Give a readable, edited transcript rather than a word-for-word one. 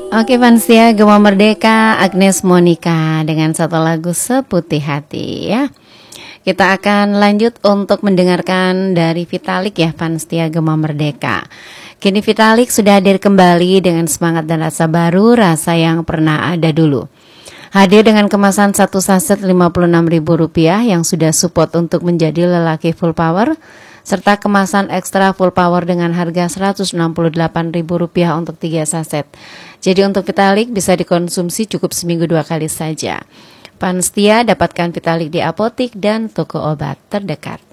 Oke Vansia, Gema Merdeka, Agnes Monica dengan satu lagu Seputih Hati ya. Kita akan lanjut untuk mendengarkan dari Vitalik ya, Vansia Gema Merdeka. Kini Vitalik sudah hadir kembali dengan semangat dan rasa baru, rasa yang pernah ada dulu. Hadir dengan kemasan satu saset Rp56.000 yang sudah support untuk menjadi lelaki full power, serta kemasan ekstra full power dengan harga Rp168.000 untuk 3 saset. Jadi untuk Vitalik bisa dikonsumsi cukup seminggu 2 kali saja. Panstia dapatkan Vitalik di apotik dan toko obat terdekat.